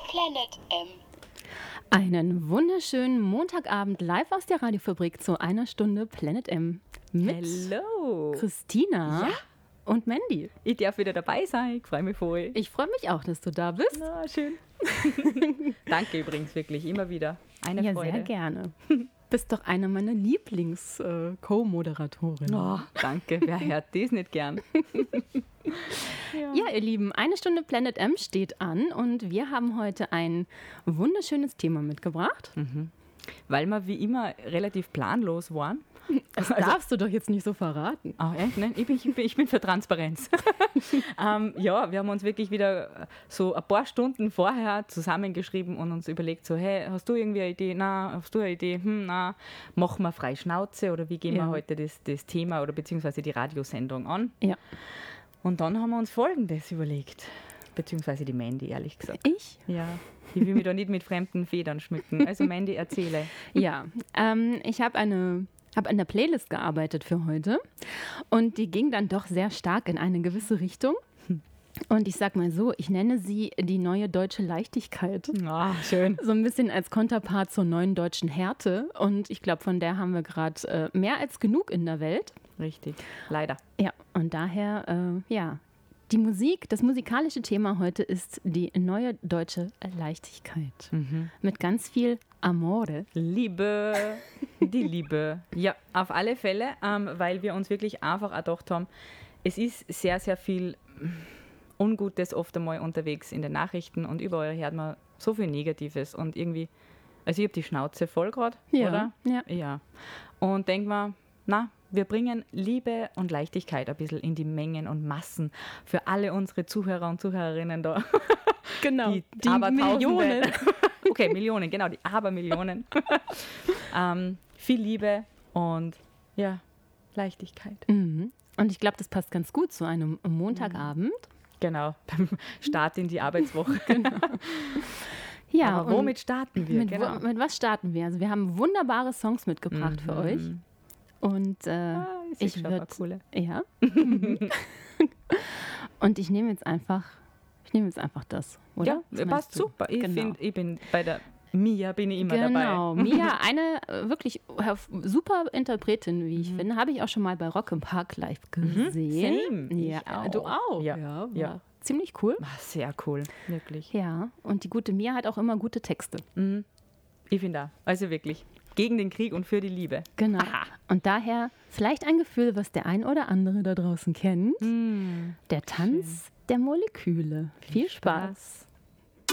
Planet M. Einen wunderschönen Montagabend live aus der Radiofabrik zu einer Stunde Planet M. Mit Hello. Christina und Mandy. Ich darf wieder dabei sein, ich freue mich voll. Ich freue mich auch, dass du da bist. Na, schön. Danke übrigens, wirklich, immer wieder. Eine Ja, Freude. sehr gerne. Bist doch eine meiner Lieblings-Co-Moderatorinnen. Oh, danke, wer hört das nicht gern? Ja, ihr Lieben, eine Stunde Planet M steht an und wir haben heute ein wunderschönes Thema mitgebracht. Weil wir wie immer relativ planlos waren. Das darfst du doch jetzt nicht so verraten. Ah, echt? Nein, ich bin für Transparenz. Ja, wir haben uns wirklich wieder so ein paar Stunden vorher zusammengeschrieben und uns überlegt, so, hey, hast du irgendwie eine Idee? Na, hast du eine Idee? Na, machen wir frei Schnauze oder wie gehen wir heute das Thema oder beziehungsweise die Radiosendung an? Ja. Und dann haben wir uns Folgendes überlegt, beziehungsweise die Mandy, ehrlich gesagt. Ich? Ja, ich will mich da nicht mit fremden Federn schmücken. Also Mandy, erzähle. Ja, ich habe an der Playlist gearbeitet für heute und die ging dann doch sehr stark in eine gewisse Richtung. Und ich sag mal so, ich nenne sie die neue deutsche Leichtigkeit. Ah, schön. So ein bisschen als Konterpart zur neuen deutschen Härte. Und ich glaube, von der haben wir gerade mehr als genug in der Welt. Richtig, leider. Ja, und daher, die Musik, das musikalische Thema heute ist die neue deutsche Leichtigkeit. Mit ganz viel Amore. Liebe, die Liebe. Ja, auf alle Fälle, weil wir uns wirklich einfach auch gedacht haben, es ist sehr, sehr viel Ungutes oft einmal unterwegs in den Nachrichten und überall hört man so viel Negatives und irgendwie, also ich habe die Schnauze voll gerade, oder? Ja. Und denk mal, wir bringen Liebe und Leichtigkeit ein bisschen in die Mengen und Massen für alle unsere Zuhörer und Zuhörerinnen da. Genau, Die Millionen. Okay, Millionen, genau, die Abermillionen. Viel Liebe und ja, Leichtigkeit. Und ich glaube, das passt ganz gut zu einem Montagabend. Genau, beim Start in die Arbeitswoche. Ja, aber womit starten wir? Mit was starten wir? Also wir haben wunderbare Songs mitgebracht für euch. Und ich würde ja. Und ich nehme jetzt einfach das, oder? Ja, passt super. Ich finde, ich bin bei der Mia bin ich immer dabei. Genau, Mia, eine wirklich super Interpretin, wie ich finde, habe ich auch schon mal bei Rock im Park live gesehen. Same. Ja, du auch. Ja. Ziemlich cool. Sehr cool, wirklich. Ja, und die gute Mia hat auch immer gute Texte. Ich finde auch, also wirklich. Gegen den Krieg und für die Liebe. Genau. Aha. Und daher vielleicht ein Gefühl, was der ein oder andere da draußen kennt. Der Tanz der Moleküle. Viel Spaß.